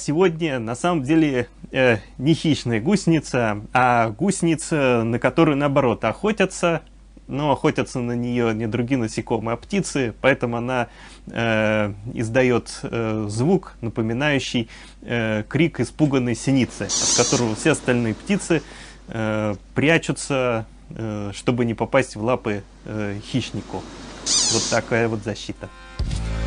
сегодня на самом деле не хищная гусеница, а гусеница, на которую, наоборот, охотятся. Но охотятся на нее не другие насекомые, а птицы, поэтому она издает звук, напоминающий крик испуганной синицы, от которого все остальные птицы прячутся, чтобы не попасть в лапы хищнику. Вот такая вот защита.